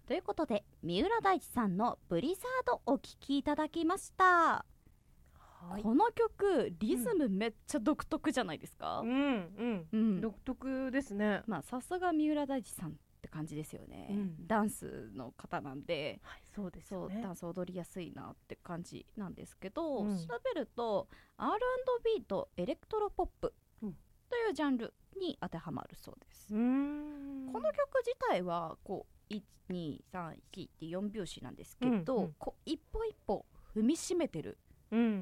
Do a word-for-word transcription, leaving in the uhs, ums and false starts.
ということで三浦大知さんのブリザードお聴きいただきました。 はい、 この曲リズムめっちゃ独特じゃないですか。 うんうん、 うん、 独特ですね。 まあさすが三浦大知さんって感じですよね、うん、ダンスの方なんで、 はい、そうですよね。 そうダンス踊りやすいなって感じなんですけど、うん、調べると アールアンドビー とエレクトロポップというジャンルに当てはまるそうです。 うーん、 この曲自体はこういちにさんいちってよん拍子なんですけど、うんうん、こう一歩一歩踏みしめてる